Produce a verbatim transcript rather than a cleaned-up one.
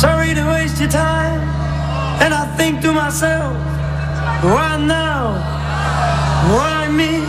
sorry to waste your time. And I think to myself, why now? Why me?